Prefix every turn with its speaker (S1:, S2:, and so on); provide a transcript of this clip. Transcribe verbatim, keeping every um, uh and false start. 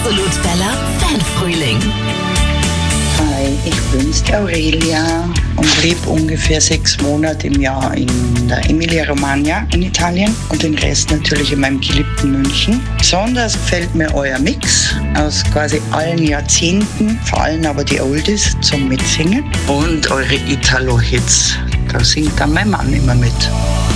S1: Absolut Bella Fanfrühling.
S2: Hi, ich bin's, die Aurelia, und lebe ungefähr sechs Monate im Jahr in der Emilia-Romagna in Italien und den Rest natürlich in meinem geliebten München. Besonders gefällt mir euer Mix aus quasi allen Jahrzehnten, vor allem aber die Oldies zum Mitsingen und eure Italo-Hits. Da singt dann mein Mann immer mit.